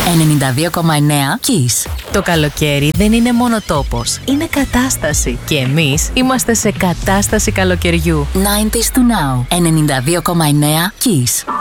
92,9 Kiss. Το καλοκαίρι δεν είναι μόνο τόπος, είναι κατάσταση. Και εμείς είμαστε σε κατάσταση καλοκαιριού. 90s to now. 92,9 Kiss.